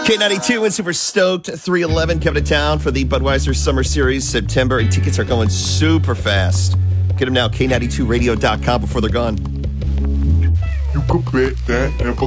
K92 and super stoked. 311 coming to town for the Budweiser Summer Series September, and tickets are going super fast. Get them now, K92radio.com before they're gone. You could bet that